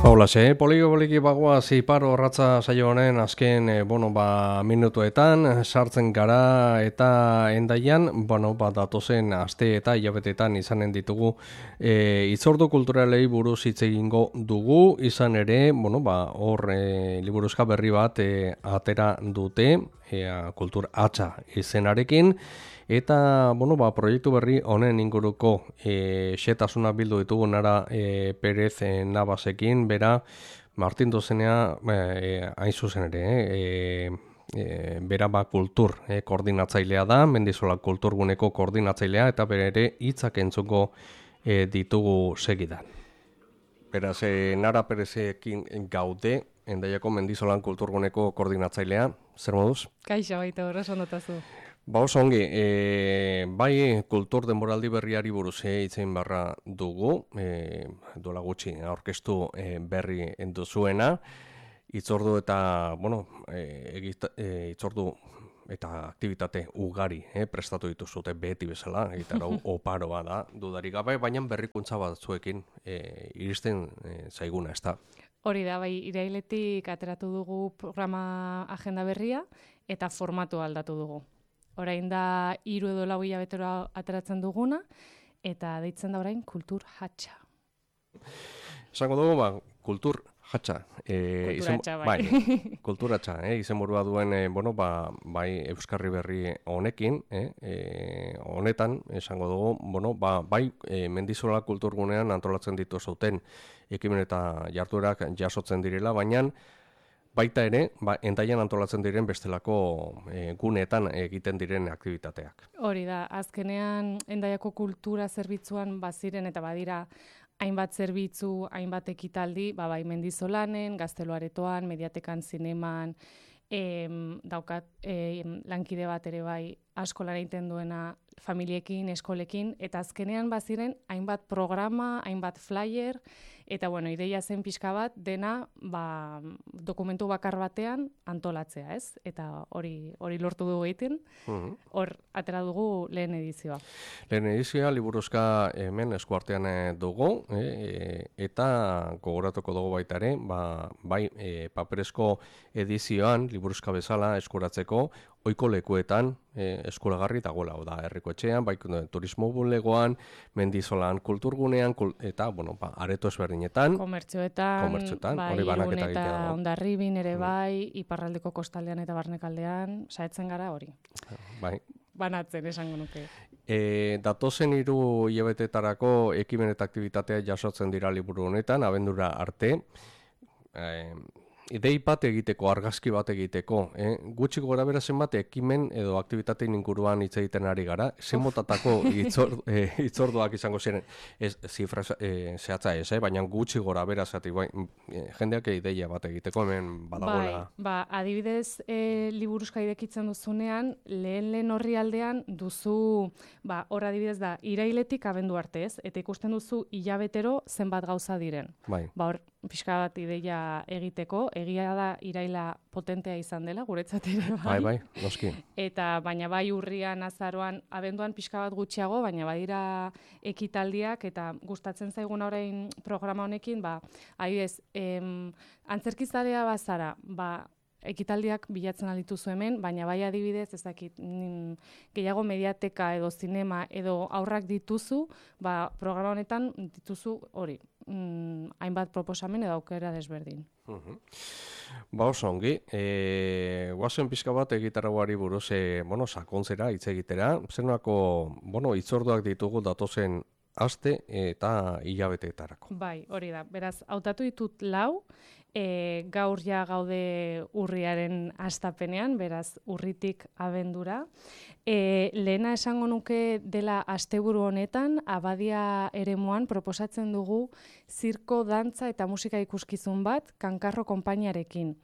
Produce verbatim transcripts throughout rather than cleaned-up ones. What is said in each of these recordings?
Baulaxe, poliki poliki bagoaz ipar horratza saio honen azken e, bueno, ba, minutuetan sartzen gara eta endaian, bueno, ba, datozen aste eta hilabetetan izanen ditugu e, itzordu kulturalei buruz hitz egingo dugu, izan ere, bueno, ba, hor e, liburuzka berri bat e, atera dute, e, kultur hatxa izenarekin. Eta, bueno, ba, proiektu berri honen inguruko e, xetasuna bildu ditugu Nara e, Perez e, Navasekin, bera Martin Dozenea e, hain zuzen ere, e, e, bera ba kultur e, koordinatzailea da, Mendizola kulturguneko koordinatzailea, eta bere ere hitzak entzuko e, ditugu segidan. Beraz, e, Nara Perezekin gaude, Endaiako Mendizolan kulturguneko koordinatzailea, zer moduz? Kaixo, baita horra sondotazu. Ba oso ongi, e, bai kultur denboraldi berriari buruz hitzein barra dugu, e, duela gutxi aurkeztu e, berri duzuena, itzordu eta, bueno, e, egita, e, itzordu eta aktivitate ugari e, prestatu dituzute beti bezala, egitara oparoa da, dudarik gabe, baina berrikuntza batzuekin e, iristen e, zaiguna, ez da? Hori da, bai, irailetik ateratu dugu programa agenda berria eta formatu aldatu dugu. Orain da hiru edo lau hilabetera ateratzen duguna, eta deitzen da orain kultur hatxa. Esango dugu, ba, kultur hatxa. E, kultur hatxa, bai. bai. Kultur hatxa, eh, izenburua duen, e, bueno, ba, bai Euskarri berri honekin, eh, e, honetan, esango dugu, bueno, ba, bai e, Mendizola kulturgunean antolatzen ditu zuten ekimen eta jarduerak jasotzen direla, baina baita ere, ba, Endaian antolatzen diren bestelako e, guneetan egiten diren aktibitateak. Hori da, azkenean Endaiako kultura zerbitzuan baziren eta badira hainbat zerbitzu, hainbat ekitaldi, ba, bai Mendizolanen, Gazteluaretoan, Mediatekan, Zineman, em, daukat em, lankide bat ere bai asko lan egiten duena familiekin, eskolekin, eta azkenean baziren hainbat programa, hainbat flyer, eta bueno, ideia zen pixka bat dena ba, dokumentu bakar batean antolatzea, ez? Eta hori hori lortu dugu egiten, Mhm. hor atera dugu lehen edizioa. Lehen edizioa liburuzka hemen eskuartean e, dugu, e, e, eta gogoratuko dugu baita ere, ba, bai e, paperezko edizioan liburuzka bezala eskuratzeko, ohiko lekuetan e, eskuragarri dagoela, da herriko etxean, bai turismo bulegoan, Mendizolan kulturgunean, kul, eta bueno, ba, areto ezberdinetan, Komertzioetan, komertzioetan, bai, hori banaketa Irun egitea eta dago. Hondarribin ere Mm. bai, iparraldeko kostaldean eta barnekaldean, saetzen gara hori. Bai. Banatzen esango nuke. E, datozen hiru hilabetetarako ekimen eta aktibitatea jasotzen dira liburu honetan, abendura arte. E, idei bat egiteko, argazki bat egiteko, eh? Gutxi gora bera zenbat ekimen edo aktibitatein inguruan hitz egiten ari gara, zen motatako itzor, e, itzorduak izango ziren, ez, zifra e, zehatza ez, eh? Baina gutxi gora bera zati, bai, e, jendeak ideia bat egiteko hemen badagoela. Bai, ba, adibidez e, liburuzka irekitzen duzunean, lehen lehen horri aldean duzu, ba, hor adibidez da, irailetik abendu arte ez, eta ikusten duzu hilabetero zenbat gauza diren. Bai. Ba, hor, pixka bat ideia egiteko, egia da iraila potentea izan dela, guretzat ere bai. Bai, bai, noski. Eta baina bai urrian, azaroan, abenduan pixka bat gutxiago, baina badira ekitaldiak eta gustatzen zaiguna orain programa honekin, ba, adibidez, em, antzerkizalea bazara, ba, ekitaldiak bilatzen aldituzu hemen, baina bai adibidez, ez dakit, mm, gehiago mediateka edo zinema edo aurrak dituzu, ba, programa honetan dituzu hori, mm, hainbat proposamen edo aukera desberdin. Uhum. Ba oso ongi, e, guazen pixka bat egitarauari buruz, e, bueno, sakontzera, hitz egitera, zenako, bueno, itzorduak ditugu datozen aste eta hilabeteetarako. Bai, hori da. Beraz, hautatu ditut lau, e, gaur ja gaude urriaren hastapenean, beraz, urritik abendura. E, lehena esango nuke dela asteburu honetan, Abadia eremuan proposatzen dugu zirko, dantza eta musika ikuskizun bat, Kankarro konpainiarekin.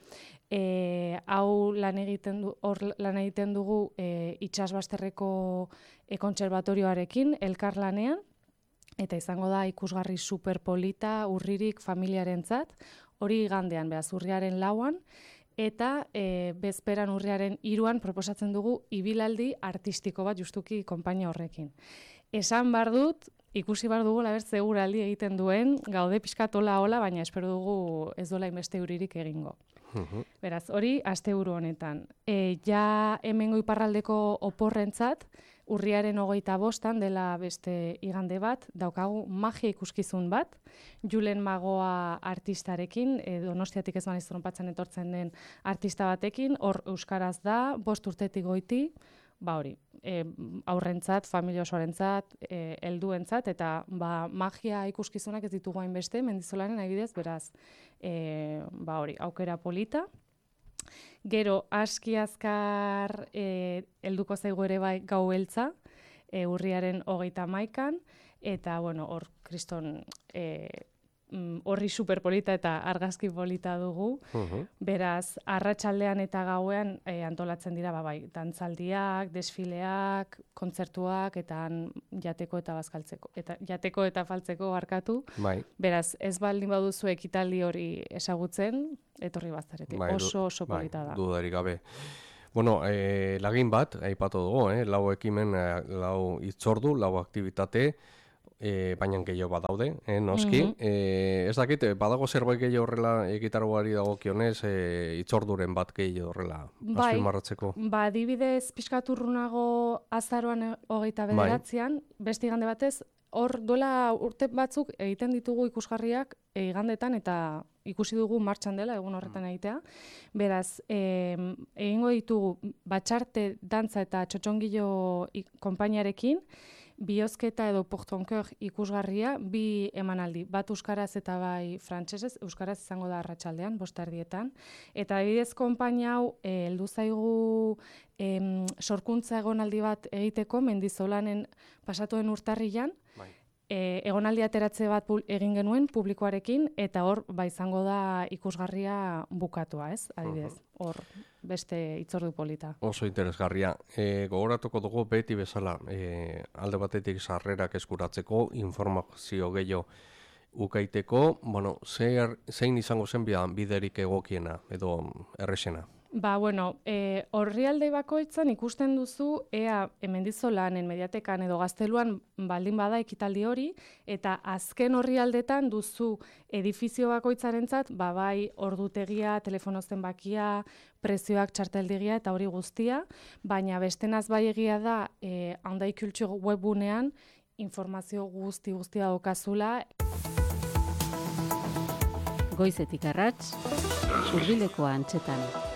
E, hau lan egiten, du, hor lan egiten dugu e, Itsasbasterreko e, kontserbatorioarekin, elkarlanean, eta izango da ikusgarri superpolita, urririk familiarentzat, hori igandean, behaz, urriaren lauan, eta e, bezperan urriaren hiruan proposatzen dugu ibilaldi artistiko bat justuki konpainia horrekin. Esan bar dut, ikusi bar dugu laber seguraldi egiten duen, gaude pixkat hola-hola, baina espero dugu ez dola inbeste euririk egingo. Mhm. Beraz, hori asteburu honetan. E, ja hemengo iparraldeko oporrentzat, urriaren hogeita bostan dela beste igande bat, daukagu magia ikuskizun bat, Julen Magoa artistarekin, e, Donostiatik ez banaiz tronpatzen etortzen den artista batekin, hor euskaraz da, bost urtetik goiti, ba hori, e, aurrentzat, familia osoarentzat, e, helduentzat, eta ba, magia ikuskizunak ez ditugu hainbeste, Mendizolaren adibidez, beraz, e, ba hori, aukera polita. Gero, aski azkar e, helduko zaigu ere bai gau heltza, e, urriaren hogeita hamaikan, eta, bueno, hor, kriston, e, horri superpolita eta argazki polita dugu. Mhm. Beraz, arratsaldean eta gauean e, antolatzen dira ba, bai, dantzaldiak, desfileak, kontzertuak eta han jateko eta bazkaltzeko. Eta jateko eta faltzeko barkatu. Bai. Beraz, ez baldin baduzu ekitaldi hori ezagutzen, etorri bazarete. Bai, oso oso polita bai, da. dudarik gabe. Bueno, eh, lagin bat, aipatu dugu, eh? lau ekimen, eh, lau itzordu, lau aktivitate, E, baina gehiago badaude, eh, noski. Mm -hmm. e, ez dakit, badago zerbait gehiago horrela egitaruari dagokionez, e, itzorduren bat gehiago horrela azpimarratzeko. Bai, ba, adibidez pixkaturrunago azaroan hogeita bederatzean, beste igande batez, hor duela urte batzuk egiten ditugu ikusgarriak e, igandetan eta ikusi dugu martxan dela egun horretan egitea. Beraz, e, egingo ditugu batxarte, dantza eta txotxongilo konpainiarekin, bihozketa edo portonkeur ikusgarria, bi emanaldi, bat euskaraz eta bai frantsesez, euskaraz izango da arratsaldean, bostardietan. Eta adibidez konpainia hau eh, heldu zaigu em, sorkuntza egonaldi bat egiteko, Mendizolanen pasatuen urtarrilan, bai. E, egonaldi ateratze bat egin genuen publikoarekin, eta hor ba izango da ikusgarria bukatua, ez? Adibidez, hor beste itzordu polita. Oso interesgarria. E, gogoratuko dugu beti bezala e, alde batetik sarrerak eskuratzeko, informazio gehiago ukaiteko, bueno, zer, zein izango zen biderik egokiena edo errexena? Ba, bueno, e, orrialde bakoitzan ikusten duzu ea Mendizolanen, Mediatekan edo Gazteluan baldin bada ekitaldi hori, eta azken orrialdetan duzu edifizio bakoitzarentzat, ba bai ordutegia, telefono zenbakia, prezioak txarteldigia eta hori guztia, baina bestenaz bai egia da e, Handai Kultur webgunean informazio guzti guztia daukazula. Goizetik arrats, Hurbileko Antzetan.